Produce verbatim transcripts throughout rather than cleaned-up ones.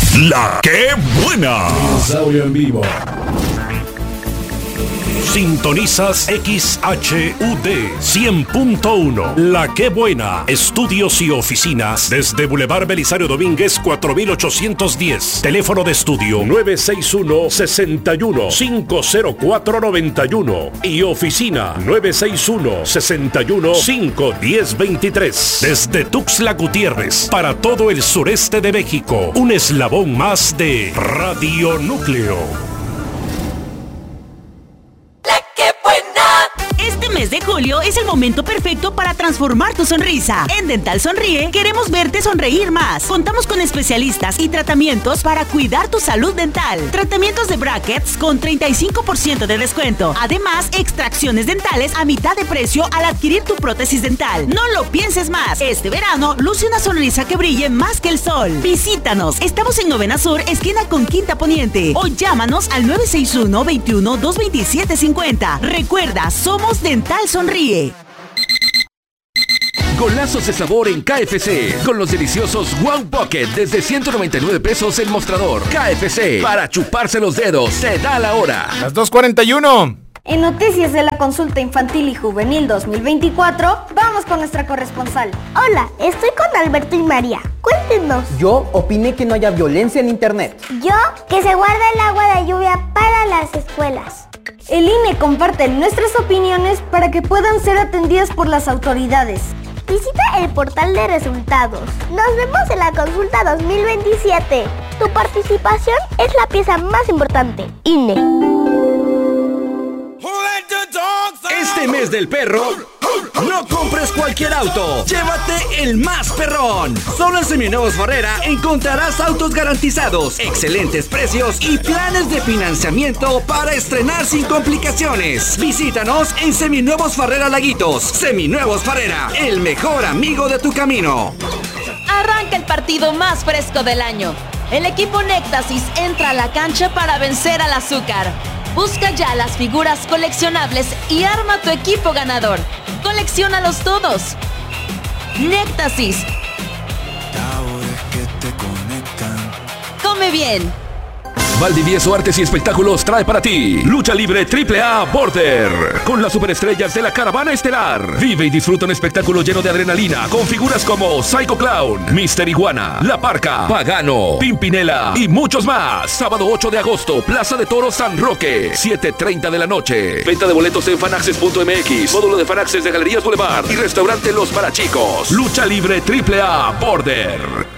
La que buena. Dinosaurio en vivo. Sintonizas X H U D cien punto uno. La que buena. Estudios y oficinas desde Boulevard Belisario Domínguez cuatro mil ochocientos diez. Teléfono de estudio nueve seis uno, seis uno, cinco cero cuatro, nueve uno y oficina nueve seis uno, seis uno, cinco uno cero, dos tres. Desde Tuxtla Gutiérrez para todo el sureste de México. Un eslabón más de Radio Núcleo. Este mes de julio es el momento perfecto para transformar tu sonrisa. En Dental Sonríe queremos verte sonreír más. Contamos con especialistas y tratamientos para cuidar tu salud dental. Tratamientos de brackets con treinta y cinco por ciento de descuento. Además, extracciones dentales a mitad de precio al adquirir tu prótesis dental. No lo pienses más. Este verano, luce una sonrisa que brille más que el sol. Visítanos. Estamos en Novena Sur, esquina con Quinta Poniente. O llámanos al nueve seis uno, veintiuno, dos veintisiete cincuenta. Recuerda, somos Dental Sonríe. Golazos de sabor en K F C. Con los deliciosos Wow Pocket desde ciento noventa y nueve pesos el mostrador. K F C. Para chuparse los dedos. Se da la hora. Las dos cuarenta y uno. En Noticias de la Consulta Infantil y Juvenil dos mil veinticuatro, vamos con nuestra corresponsal. Hola, estoy con Alberto y María. Cuéntenos. Yo opiné que no haya violencia en internet. Yo, que se guarda el agua de lluvia para las escuelas. El I N E comparte nuestras opiniones para que puedan ser atendidas por las autoridades. Visita el portal de resultados. Nos vemos en la consulta dos mil veintisiete. Tu participación es la pieza más importante. I N E. Este mes del perro, no compres cualquier auto. Llévate el más perrón. Solo en Seminuevos Farrera encontrarás autos garantizados, excelentes precios y planes de financiamiento para estrenar sin complicaciones. Visítanos en Seminuevos Farrera Laguitos. Seminuevos Farrera, el mejor amigo de tu camino. Arranca el partido más fresco del año. El equipo Néctasis entra a la cancha para vencer al azúcar. Busca ya las figuras coleccionables y arma tu equipo ganador. ¡Colecciónalos todos! Néctasis. Sabores que te conectan. Come bien. Valdivieso Artes y Espectáculos trae para ti Lucha Libre triple A Border con las superestrellas de la Caravana Estelar. Vive y disfruta un espectáculo lleno de adrenalina con figuras como Psycho Clown, Mister Iguana, La Parca, Pagano, Pimpinela y muchos más. Sábado ocho de agosto, Plaza de Toros San Roque, siete treinta de la noche. Venta de boletos en fanaccess punto m x, módulo de Fanaccess de Galerías Boulevard y restaurante Los Parachicos. Lucha Libre triple A Border.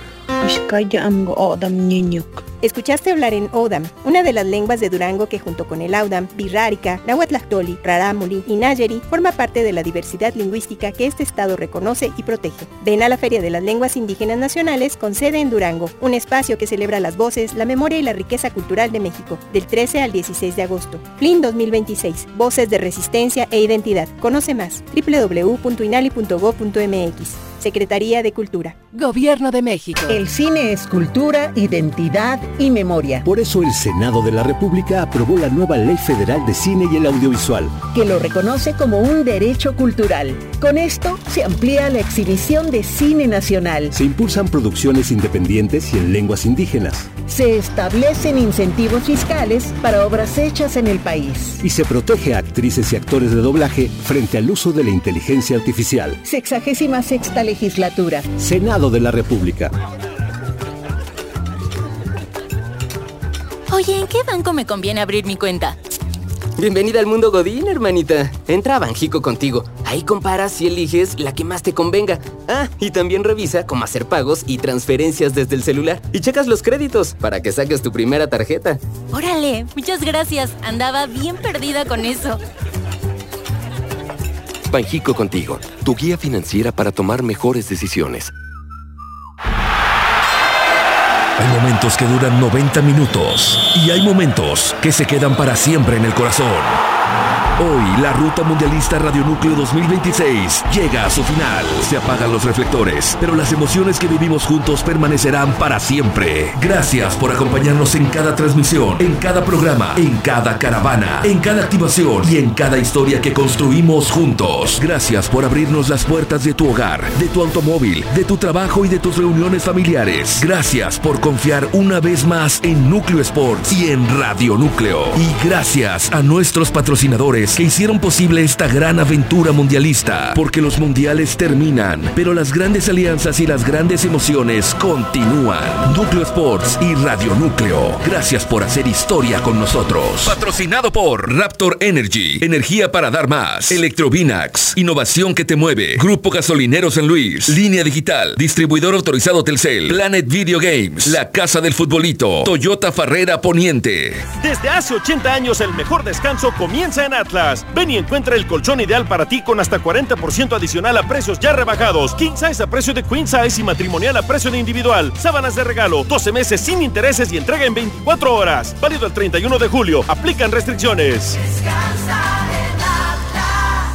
Escuchaste hablar en Odam, una de las lenguas de Durango que junto con el Audam, Birrárica, Nahuatlactoli, Rarámuri y Nayeri forma parte de la diversidad lingüística que este estado reconoce y protege. Ven a la Feria de las Lenguas Indígenas Nacionales con sede en Durango, un espacio que celebra las voces, la memoria y la riqueza cultural de México, del trece al dieciséis de agosto. F L I N dos mil veintiséis, Voces de Resistencia e Identidad. Conoce más, doble u doble u doble u punto inali punto gob punto m x. Secretaría de Cultura. Gobierno de México. El cine es cultura, identidad y memoria. Por eso el Senado de la República aprobó la nueva Ley Federal de Cine y el Audiovisual, que lo reconoce como un derecho cultural. Con esto se amplía la exhibición de cine nacional. Se impulsan producciones independientes y en lenguas indígenas. Se establecen incentivos fiscales para obras hechas en el país. Y se protege a actrices y actores de doblaje frente al uso de la inteligencia artificial. Sexagésima sexta legislatura. Senado de la República. Oye, ¿en qué banco me conviene abrir mi cuenta? Bienvenida al mundo Godín, hermanita. Entra a Banjico contigo. Ahí comparas y eliges la que más te convenga. Ah, y también revisa cómo hacer pagos y transferencias desde el celular. Y checas los créditos para que saques tu primera tarjeta. Órale, muchas gracias. Andaba bien perdida con eso. Banjico contigo, tu guía financiera para tomar mejores decisiones. Hay momentos que duran noventa minutos y hay momentos que se quedan para siempre en el corazón. Hoy, la Ruta Mundialista Radio Núcleo dos mil veintiséis llega a su final. Se apagan los reflectores, pero las emociones que vivimos juntos permanecerán para siempre. Gracias por acompañarnos en cada transmisión, en cada programa, en cada caravana, en cada activación y en cada historia que construimos juntos. Gracias por abrirnos las puertas de tu hogar, de tu automóvil, de tu trabajo y de tus reuniones familiares. Gracias por confiar una vez más en Núcleo Sports y en Radio Núcleo. Y gracias a nuestros patrocinadores que hicieron posible esta gran aventura mundialista, porque los mundiales terminan, pero las grandes alianzas y las grandes emociones continúan. Núcleo Sports y Radio Núcleo, gracias por hacer historia con nosotros. Patrocinado por Raptor Energy, energía para dar más. Electrovinax, innovación que te mueve. Grupo Gasolinero San Luis, Línea Digital, distribuidor autorizado Telcel, Planet Video Games, La Casa del Futbolito, Toyota Farrera Poniente. Desde hace ochenta años el mejor descanso comienza en Atlas. Ven y encuentra el colchón ideal para ti con hasta cuarenta por ciento adicional a precios ya rebajados. King Size a precio de Queen Size y matrimonial a precio de individual. Sábanas de regalo, doce meses sin intereses y entrega en veinticuatro horas. Válido el treinta y uno de julio. Aplican restricciones. Descansa en Atlas.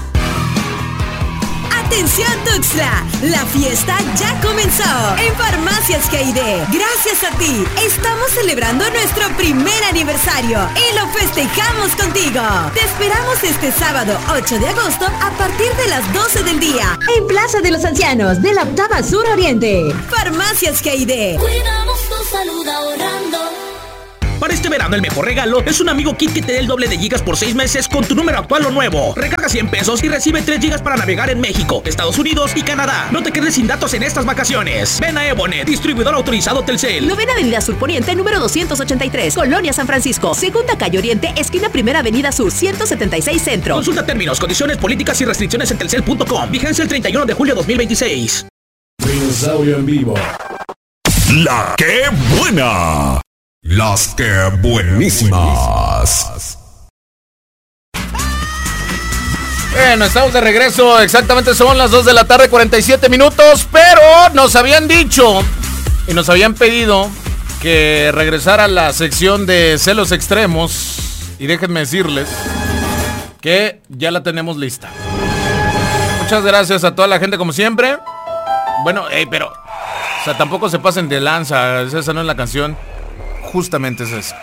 Atención Tuxtla, la fiesta ya comenzó en Farmacias G I D. Gracias a ti, estamos celebrando nuestro primer aniversario y lo festejamos contigo. Te esperamos este sábado ocho de agosto a partir de las doce del día en Plaza de los Ancianos de la Octava Sur Oriente. Farmacias G I D. Cuidamos tu salud ahorrando. Para este verano el mejor regalo es un amigo kit que te dé el doble de gigas por seis meses con tu número actual o nuevo. Recarga cien pesos y recibe tres gigas para navegar en México, Estados Unidos y Canadá. No te quedes sin datos en estas vacaciones. Ven a Ebonet, distribuidor autorizado Telcel. Novena Avenida Sur Poniente, número doscientos ochenta y tres, Colonia San Francisco. Segunda Calle Oriente, esquina Primera Avenida Sur, ciento setenta y seis Centro. Consulta términos, condiciones, políticas y restricciones en telcel punto com. Vigencia el treinta y uno de julio de dos mil veintiséis. Dinosaurio en vivo. La que buena. Las que buenísimas. Bueno, estamos de regreso. Exactamente son las dos de la tarde, cuarenta y siete minutos. Pero nos habían dicho y nos habían pedido que regresara a la sección de celos extremos. Y déjenme decirles que ya la tenemos lista. Muchas gracias a toda la gente como siempre. Bueno, hey, pero o sea, tampoco se pasen de lanza. Esa no es la canción. Justamente es eso.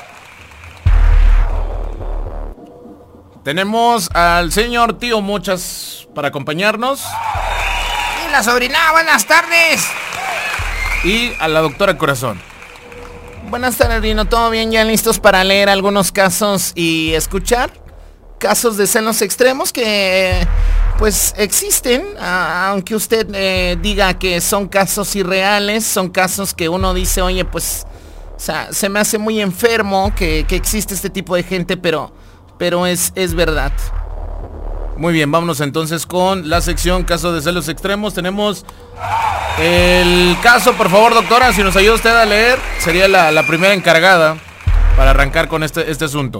Tenemos al señor Tío Muchas para acompañarnos. Y la sobrina, buenas tardes. Y a la doctora Corazón. Buenas tardes, Rino. ¿Todo bien? ¿Ya listos para leer algunos casos y escuchar? Casos de celos extremos que pues existen, aunque usted eh, diga que son casos irreales, son casos que uno dice, oye, pues... O sea, se me hace muy enfermo que, que existe este tipo de gente, pero, pero es, es verdad. Muy bien, vámonos entonces con la sección caso de celos extremos. Tenemos el caso, por favor, doctora, si nos ayuda usted a leer, sería la, la primera encargada para arrancar con este, este asunto.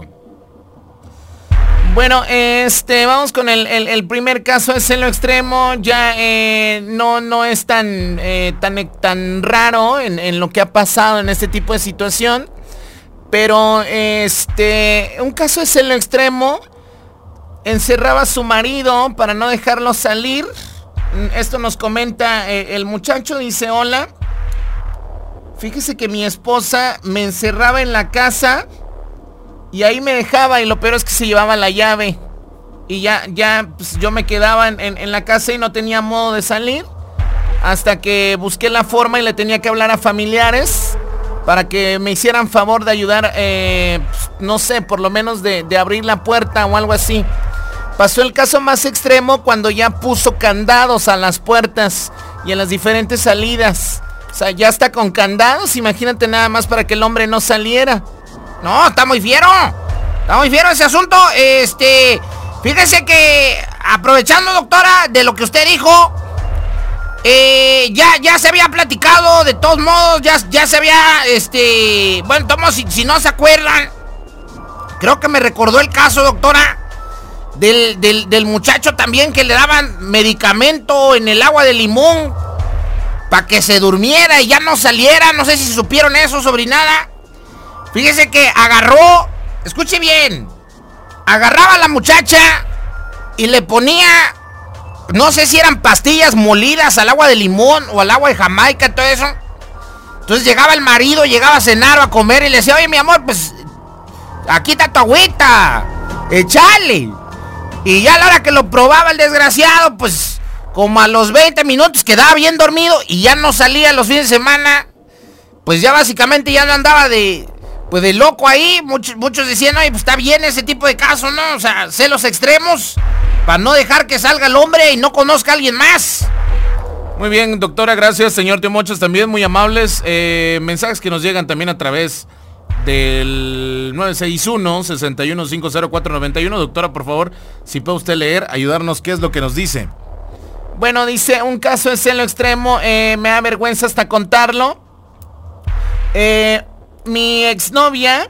Bueno, este, vamos con el, el, el primer caso de celo extremo. Ya eh, no, no es tan, eh, tan, tan raro en, en lo que ha pasado en este tipo de situación. Pero este, un caso de celo extremo. Encerraba a su marido para no dejarlo salir. Esto nos comenta eh, el muchacho, dice, hola. Fíjese que mi esposa me encerraba en la casa y ahí me dejaba, y lo peor es que se llevaba la llave. Y ya, ya, pues yo me quedaba en, en, en la casa y no tenía modo de salir. Hasta que busqué la forma y le tenía que hablar a familiares para que me hicieran favor de ayudar, eh, pues, no sé, por lo menos de, de abrir la puerta o algo así. Pasó el caso más extremo cuando ya puso candados a las puertas y en las diferentes salidas. O sea, ya está con candados, imagínate nada más para que el hombre no saliera. No, está muy fiero. Está muy fiero ese asunto. Este, fíjese que, aprovechando, doctora, de lo que usted dijo, eh, ya, ya se había platicado, de todos modos, ya, ya se había, este, bueno, tomo, si, si no se acuerdan, creo que me recordó el caso, doctora, del, del, del muchacho también que le daban medicamento en el agua de limón para que se durmiera y ya no saliera. No sé si supieron eso, sobrinada. Fíjese que agarró, escuche bien, agarraba a la muchacha y le ponía, no sé si eran pastillas molidas al agua de limón o al agua de Jamaica, todo eso. Entonces llegaba el marido, llegaba a cenar o a comer y le decía, oye, mi amor, pues aquí está tu agüita, échale. Y ya a la hora que lo probaba el desgraciado, pues como a los veinte minutos quedaba bien dormido y ya no salía los fines de semana. Pues ya básicamente ya no andaba de, pues de loco ahí. Muchos, muchos decían, oye, pues está bien ese tipo de casos, ¿no? O sea, celos extremos para no dejar que salga el hombre y no conozca a alguien más. Muy bien, doctora, gracias. Señor Tío Mochas, también muy amables. Eh, mensajes que nos llegan también a través del nueve seis uno, seis uno cinco cero cuatro nueve uno. Doctora, por favor, si puede usted leer, ayudarnos, ¿qué es lo que nos dice? Bueno, dice, un caso de celo extremo, eh, me da vergüenza hasta contarlo. Eh, mi exnovia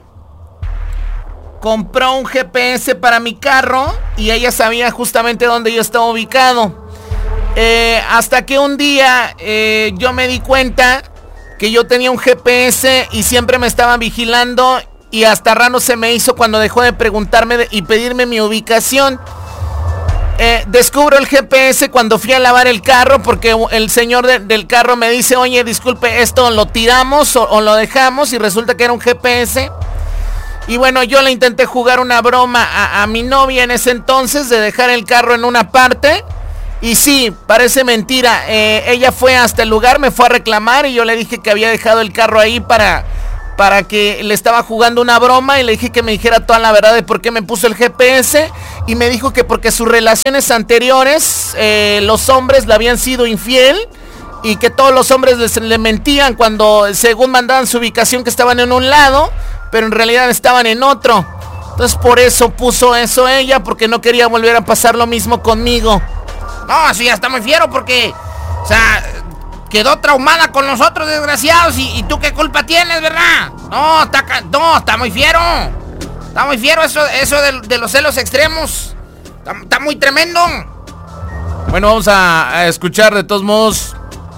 compró un G P S para mi carro y ella sabía justamente dónde yo estaba ubicado. Eh, hasta que un día eh, yo me di cuenta que yo tenía un G P S y siempre me estaban vigilando y hasta raro se me hizo cuando dejó de preguntarme de, y pedirme mi ubicación. Eh, descubro el G P S cuando fui a lavar el carro porque el señor de, del carro me dice, oye, disculpe, esto lo tiramos o, o lo dejamos, y resulta que era un G P S. Y bueno, yo le intenté jugar una broma a, a mi novia en ese entonces de dejar el carro en una parte. Y sí, parece mentira, eh, ella fue hasta el lugar, me fue a reclamar y yo le dije que había dejado el carro ahí para, para que le estaba jugando una broma, y le dije que me dijera toda la verdad de por qué me puso el G P S, y me dijo que porque sus relaciones anteriores, eh, los hombres le habían sido infiel y que todos los hombres les, le mentían cuando según mandaban su ubicación que estaban en un lado, pero en realidad estaban en otro. Entonces por eso puso eso ella, porque no quería volver a pasar lo mismo conmigo. No, eso ya está muy fiero porque, o sea, quedó traumada con nosotros, desgraciados, y, y tú qué culpa tienes, ¿verdad? No, está, no, está muy fiero. Está muy fiero eso, eso de, de los celos extremos. Está, está muy tremendo. Bueno, vamos a, a escuchar de todos modos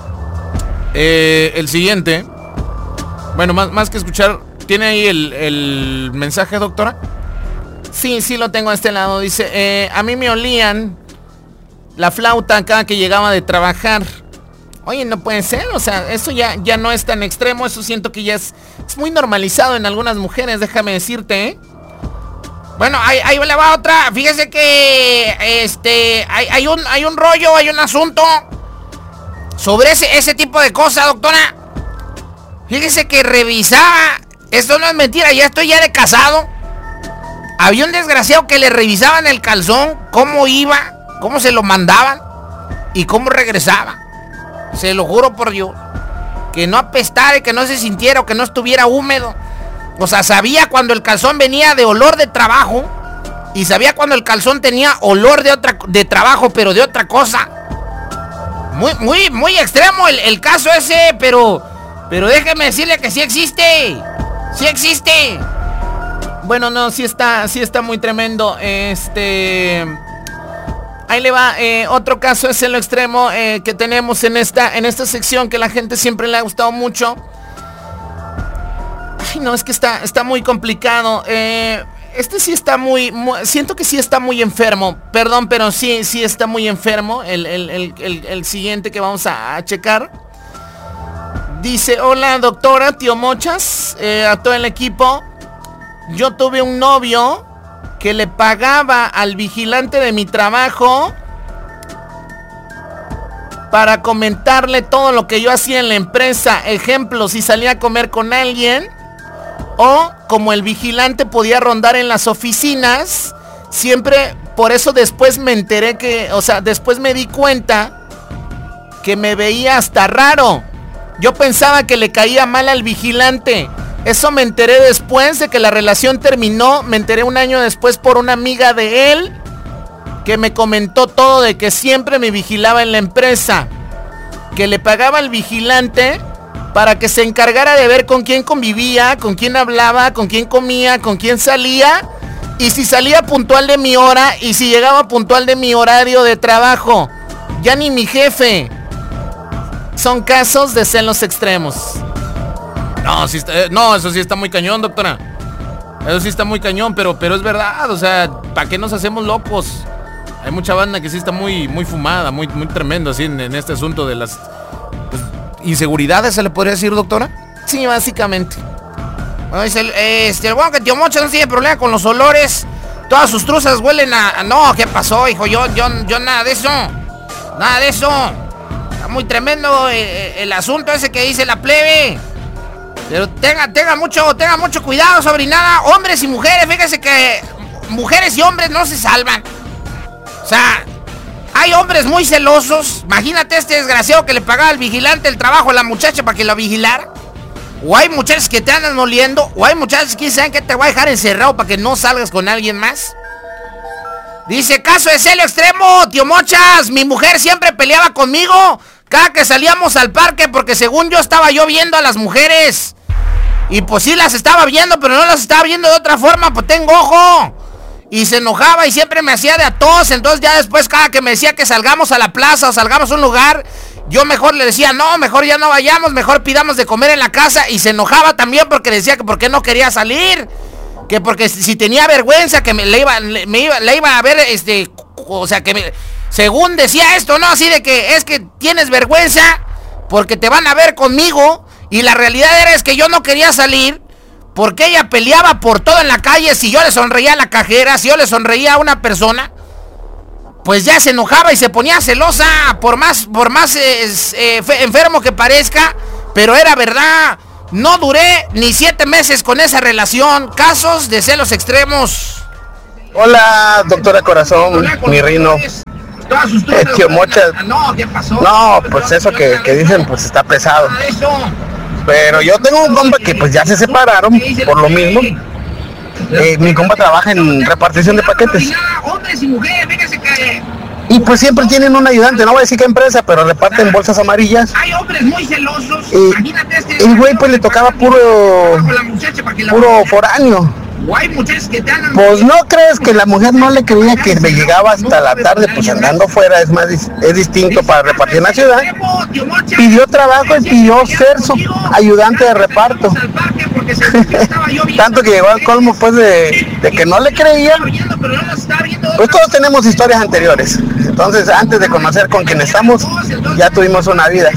eh, el siguiente. Bueno, más, más que escuchar, ¿tiene ahí el, el mensaje, doctora? Sí, sí lo tengo a este lado. Dice, eh, a mí me olían la flauta cada que llegaba de trabajar. Oye, no puede ser, o sea, eso ya, ya no es tan extremo, eso siento que ya es, es muy normalizado en algunas mujeres, déjame decirte, ¿eh? Bueno, ahí, ahí le va otra. Fíjese que este hay, hay un hay un rollo, hay un asunto sobre ese, ese tipo de cosas, doctora. Fíjese que revisaba, esto no es mentira, ya estoy ya de casado. Había un desgraciado que le revisaban el calzón, cómo iba, cómo se lo mandaban y cómo regresaba. Se lo juro por Dios, que no apestara, que no se sintiera o que no estuviera húmedo. O sea, sabía cuando el calzón venía de olor de trabajo y sabía cuando el calzón tenía olor de otra de trabajo, pero de otra cosa. Muy, muy, muy extremo el, el caso ese, pero, pero déjeme decirle que sí existe, sí existe. Bueno, no, sí está, sí está muy tremendo. Este, ahí le va, eh, otro caso es en lo extremo eh, que tenemos en esta, en esta sección que la gente siempre le ha gustado mucho. Ay, no, es que está, está muy complicado. Eh, este sí está muy, muy, siento que sí está muy enfermo. Perdón, pero sí, sí está muy enfermo. El, el, el, el, el siguiente que vamos a, a checar. Dice, hola doctora, tío Mochas, eh, a todo el equipo. Yo tuve un novio que le pagaba al vigilante de mi trabajo para comentarle todo lo que yo hacía en la empresa. Ejemplo, si salía a comer con alguien, o como el vigilante podía rondar en las oficinas, siempre, por eso después me enteré que, o sea, después me di cuenta que me veía hasta raro. Yo pensaba que le caía mal al vigilante. Eso me enteré después de que la relación terminó. Me enteré un año después por una amiga de él que me comentó todo, de que siempre me vigilaba en la empresa, que le pagaba al vigilante para que se encargara de ver con quién convivía, con quién hablaba, con quién comía, con quién salía, y si salía puntual de mi hora y si llegaba puntual de mi horario de trabajo. Ya ni mi jefe. Son casos de celos extremos. No, sí está, eh, no, eso sí está muy cañón, doctora. Eso sí está muy cañón, pero, pero es verdad, o sea, ¿para qué nos hacemos locos? Hay mucha banda que sí está muy, muy fumada, muy, muy tremendo así en, en este asunto de las pues, inseguridades, ¿se le podría decir, doctora? Sí, básicamente. Bueno, dice el, este, el bueno que tío Mocha no tiene problema con los olores. Todas sus truzas huelen a... No, ¿qué pasó, hijo? Yo, yo, yo nada de eso. Nada de eso. Está muy tremendo el, el asunto ese que dice la plebe. Pero tenga, tenga mucho, tenga mucho cuidado, sobrinada. Hombres y mujeres, fíjese que mujeres y hombres no se salvan. O sea, hay hombres muy celosos. Imagínate este desgraciado que le pagaba al vigilante el trabajo a la muchacha para que lo vigilara. O hay muchachas que te andan oliendo. O hay muchachas que saben que te voy a dejar encerrado para que no salgas con alguien más. Dice, caso de celo extremo, tío Mochas. Mi mujer siempre peleaba conmigo cada que salíamos al parque porque según yo estaba yo viendo a las mujeres. Y pues sí las estaba viendo, pero no las estaba viendo de otra forma, pues tengo ojo. Y se enojaba y siempre me hacía de a tos. Entonces ya después cada que me decía que salgamos a la plaza o salgamos a un lugar, yo mejor le decía, no, mejor ya no vayamos, mejor pidamos de comer en la casa. Y se enojaba también porque decía que por qué no quería salir. Que porque si tenía vergüenza, que me, le, iba, le, me iba, le iba a ver, este, o sea, que me, según decía esto, ¿no? Así de que es que tienes vergüenza porque te van a ver conmigo. Y la realidad era es que yo no quería salir porque ella peleaba por todo en la calle. Si yo le sonreía a la cajera, si yo le sonreía a una persona, pues ya se enojaba y se ponía celosa, por más, por más eh, eh, enfermo que parezca, pero era verdad. No duré ni siete meses con esa relación. Casos de celos extremos. Hola, doctora Corazón, Hola, mi Rino. Eh, tío Mocha. No, ¿qué pasó? No, pues eso que, que dicen, pues está pesado. Pero yo tengo un compa que pues ya se separaron por lo mismo. Eh, mi compa trabaja en repartición de paquetes. Y pues siempre tienen un ayudante, no voy a decir qué empresa, pero reparten bolsas amarillas. Hay hombres muy celosos. Y el güey pues le tocaba puro, puro foráneo. Pues no crees que la mujer no le creía que me llegaba hasta la tarde, pues andando fuera, es más, es distinto para repartir en la ciudad. Pidió trabajo y pidió ser su ayudante de reparto. Tanto que llegó al colmo pues de, de que no le creía. Pues todos tenemos historias anteriores. Entonces antes de conocer con quién estamos, ya tuvimos una vida.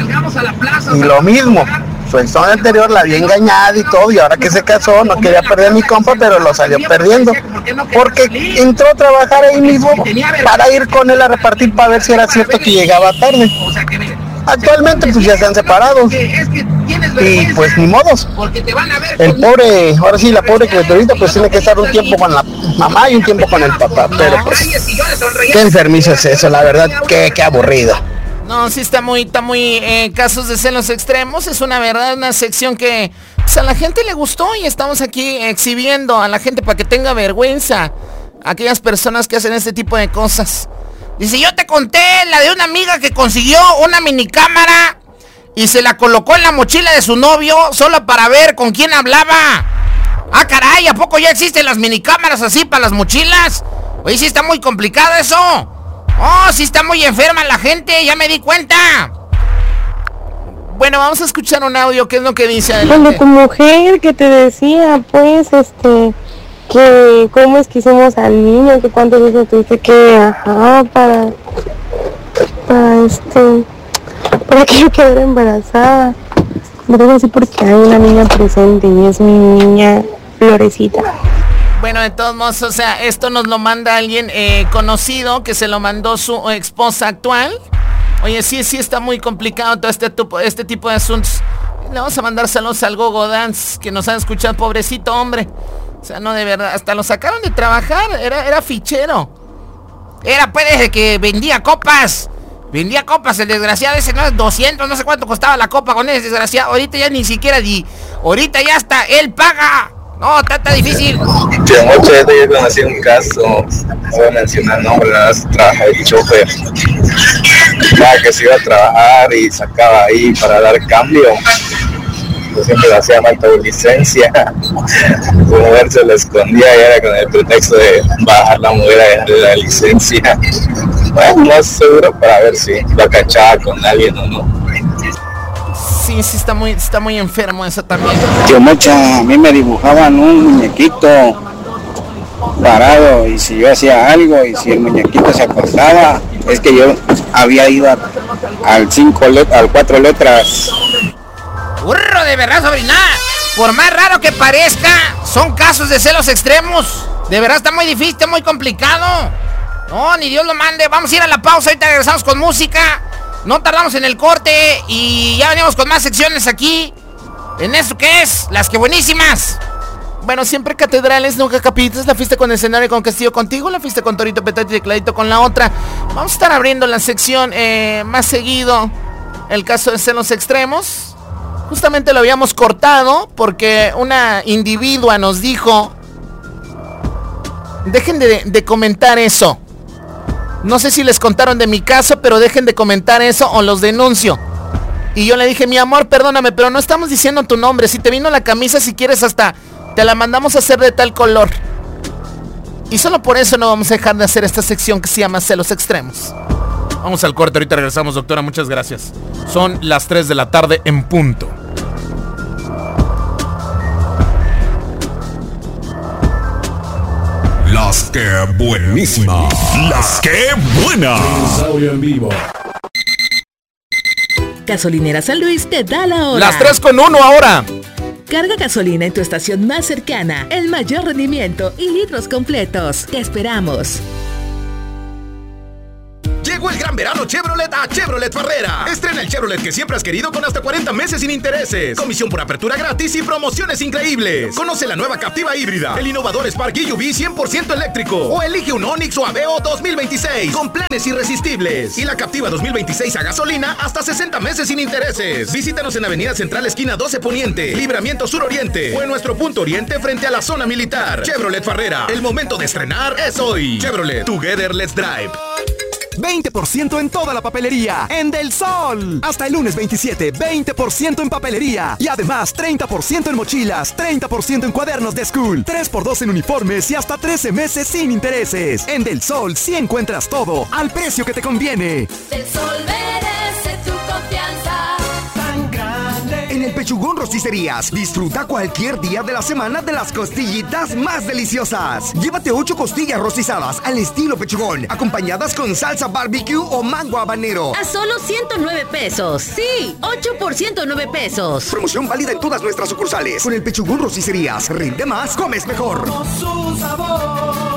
Y lo mismo. Su ex anterior la había engañado y todo, y ahora que se casó no quería perder a mi compa, pero lo salió perdiendo porque entró a trabajar ahí mismo para ir con él a repartir para ver si era cierto que llegaba tarde. Actualmente pues ya se han separado y pues ni modos. El pobre, ahora sí la pobre criaturita pues tiene que estar un tiempo con la mamá y un tiempo con el papá, pero pues qué enfermizo es eso, la verdad, qué, qué aburrido. No, sí está muy, está muy, eh, casos de celos extremos, es una verdad, una sección que pues, a la gente le gustó y estamos aquí exhibiendo a la gente para que tenga vergüenza a aquellas personas que hacen este tipo de cosas. Dice, yo te conté la de una amiga que consiguió una minicámara y se la colocó en la mochila de su novio solo para ver con quién hablaba. Ah, caray, ¿a poco ya existen las minicámaras así para las mochilas? Oye, sí está muy complicado eso. Oh, sí está muy enferma la gente, ya me di cuenta. Bueno, vamos a escuchar un audio, ¿qué es lo que dice? Adelante. Cuando tu mujer que te decía, pues, este, que cómo es que hicimos al niño, que cuántos veces tuviste que, ajá, para, para este, para que yo quedara embarazada. Me digo así porque hay una niña presente y es mi niña Florecita. Bueno, de todos modos, o sea, esto nos lo manda alguien eh, conocido que se lo mandó su esposa actual. Oye, sí, sí está muy complicado todo este, este tipo de asuntos. Le vamos a mandar saludos al Gogo Dance, que nos han escuchado, pobrecito hombre. O sea, no, de verdad, hasta lo sacaron de trabajar, era, era fichero. Era pues desde que vendía copas. Vendía copas, el desgraciado ese, no, doscientos, no sé cuánto costaba la copa con ese desgraciado. Ahorita ya ni siquiera, di, ahorita ya hasta él paga. No, está, está difícil. Tío Mocha, yo conocí un caso, no voy a mencionar nombres, trabaja de chofer. Cada que se iba a trabajar y sacaba ahí para dar cambio, yo siempre le hacía falta de licencia. Su mujer se la escondía y era con el pretexto de bajar la mujer a dejarle la licencia. Bueno, no seguro para ver si lo cachaba con alguien o no. Sí, sí está muy, está muy enfermo eso también. Tío Mocha, a mí me dibujaban un muñequito parado y si yo hacía algo y si el muñequito se acostaba, es que yo había ido a, al cinco let- al cuatro letras. ¡Burro, de verdad, sobrina! Por más raro que parezca, son casos de celos extremos. De verdad está muy difícil, está muy complicado. No, ni Dios lo mande. Vamos a ir a la pausa, ahorita regresamos con música. No tardamos en el corte y ya venimos con más secciones aquí. En esto que es, las que buenísimas. Bueno, siempre catedrales, nunca capillitas. La fiesta con escenario con Castillo contigo, la fiesta con Torito, Petate y Tecladito con la otra. Vamos a estar abriendo la sección eh, más seguido. El caso de celos extremos. Justamente lo habíamos cortado porque una individua nos dijo: dejen de, de comentar eso. No sé si les contaron de mi caso, pero dejen de comentar eso o los denuncio. Y yo le dije: mi amor, perdóname, pero no estamos diciendo tu nombre. Si te vino la camisa, si quieres hasta te la mandamos a hacer de tal color. Y solo por eso no vamos a dejar de hacer esta sección que se llama Celos Extremos. Vamos al corte, ahorita regresamos, doctora, muchas gracias. Son las tres de la tarde en punto. Las que buenísimas. Las que buenas. En vivo. Gasolinera San Luis te da la hora. Las tres con uno ahora. Carga gasolina en tu estación más cercana, el mayor rendimiento y litros completos. Te esperamos. Llegó el gran verano Chevrolet a Chevrolet Farrera. Estrena el Chevrolet que siempre has querido con hasta cuarenta meses sin intereses. Comisión por apertura gratis y promociones increíbles. Conoce la nueva Captiva híbrida, el innovador Spark E U V cien por ciento eléctrico. O elige un Onix o Aveo dos mil veintiséis con planes irresistibles. Y la Captiva dos mil veintiséis a gasolina hasta sesenta meses sin intereses. Visítanos en Avenida Central Esquina doce Poniente, Libramiento Sur Oriente o en nuestro punto oriente frente a la zona militar. Chevrolet Farrera, el momento de estrenar es hoy. Chevrolet, Together Let's Drive. veinte por ciento en toda la papelería en Del Sol. Hasta el lunes veintisiete, veinte por ciento en papelería. Y además treinta por ciento en mochilas, treinta por ciento en cuadernos de school, tres por dos en uniformes y hasta trece meses sin intereses. En Del Sol sí encuentras todo al precio que te conviene. Del Sol merece tu confianza. En el Pechugón Rosticerías, disfruta cualquier día de la semana de las costillitas más deliciosas. Llévate ocho costillas rostizadas al estilo Pechugón, acompañadas con salsa barbecue o mango habanero. A solo ciento nueve pesos. Sí, ocho por ciento nueve pesos. Promoción válida en todas nuestras sucursales. Con el Pechugón Rosticerías, rinde más, comes mejor. Su sabor.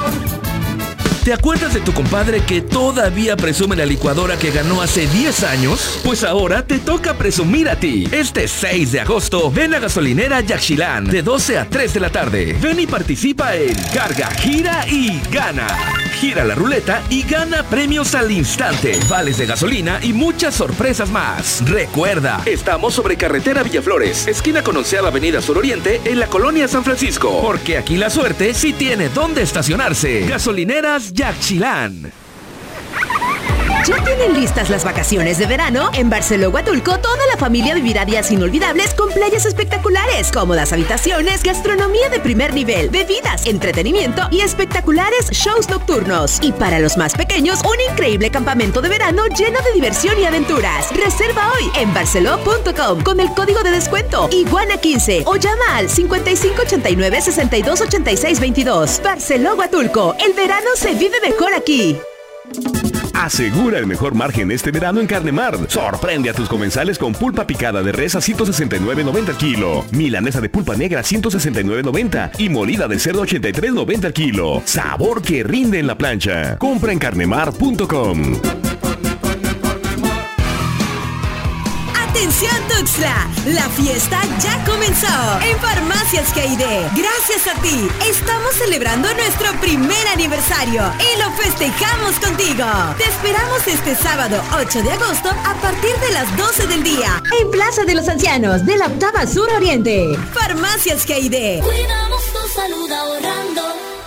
¿Te acuerdas de tu compadre que todavía presume la licuadora que ganó hace diez años? Pues ahora te toca presumir a ti. Este seis de agosto, ven a Gasolinera Yaxchilán de doce a tres de la tarde. Ven y participa en Carga, Gira y Gana. Gira la ruleta y gana premios al instante, vales de gasolina y muchas sorpresas más. Recuerda, estamos sobre carretera Villaflores, esquina con onceava Avenida Sur Oriente, en la colonia San Francisco. Porque aquí la suerte sí tiene dónde estacionarse. Gasolineras Yaxchilán. ¿Ya tienen listas las vacaciones de verano? En Barceló Huatulco, toda la familia vivirá días inolvidables con playas espectaculares, cómodas habitaciones, gastronomía de primer nivel, bebidas, entretenimiento y espectaculares shows nocturnos. Y para los más pequeños, un increíble campamento de verano lleno de diversión y aventuras. Reserva hoy en barceló punto com con el código de descuento Iguana quince o llama al cincuenta y cinco ochenta y nueve sesenta y dos ochenta y seis veintidós. Barceló Huatulco, el verano se vive mejor aquí. Asegura el mejor margen este verano en Carnemar. Sorprende a tus comensales con pulpa picada de res a ciento sesenta y nueve noventa el kilo, milanesa de pulpa negra a ciento sesenta y nueve noventa y molida de cerdo ochenta y tres noventa el kilo. Sabor que rinde en la plancha. Compra en carnemar punto com. ¡Atención Tuxtla! La fiesta ya comenzó en Farmacias G I D. Gracias a ti, estamos celebrando nuestro primer aniversario y lo festejamos contigo. Te esperamos este sábado ocho de agosto a partir de las doce del día en Plaza de los Ancianos de la Octava Sur Oriente. Farmacias G I D. Cuidamos tu salud ahorrando.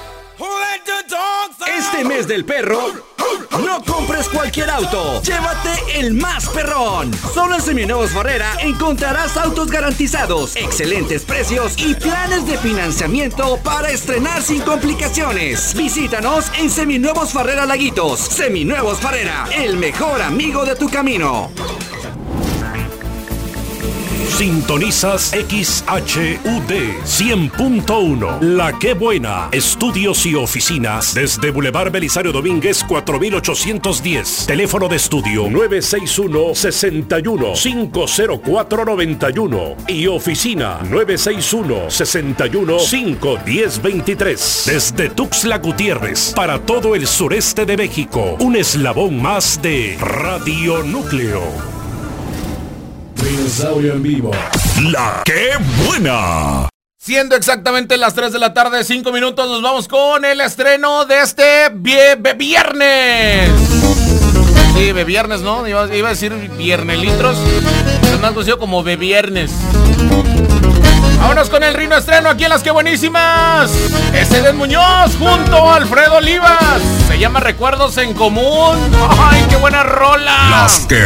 Este mes del perro, no compres cualquier auto. Llévate el más perrón. Solo en Seminuevos Farrera encontrarás autos garantizados, excelentes precios y planes de financiamiento para estrenar sin complicaciones. Visítanos en Seminuevos Farrera Laguitos. Seminuevos Farrera, el mejor amigo de tu camino. Sintonizas X H U D cien punto uno. La Que Buena. Estudios y oficinas desde Boulevard Belisario Domínguez cuatro mil ochocientos diez. Teléfono de estudio nueve seis uno, seis uno, cinco cero cuatro nueve uno y oficina nueve seis uno, seis uno, cinco uno cero dos tres. Desde Tuxtla Gutiérrez para todo el sureste de México. Un eslabón más de Radio Núcleo. Dinosaurio en vivo. La Que Buena. Siendo exactamente las tres de la tarde, cinco minutos, nos vamos con el estreno de este vie- be- viernes. Sí, be- viernes, ¿no? Iba, iba a decir viernelitros, pero es más conocido como be- viernes. Vámonos con el Rino estreno aquí en Las Que Buenísimas. Esteban Muñoz junto a Alfredo Olivas. Se llama Recuerdos en Común. ¡Ay, qué buena rola! Las Que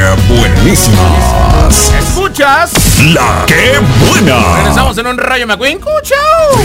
Buenísimas. ¿Escuchas? La Que Buena. Regresamos en un Rayo McQueen. ¡Chao!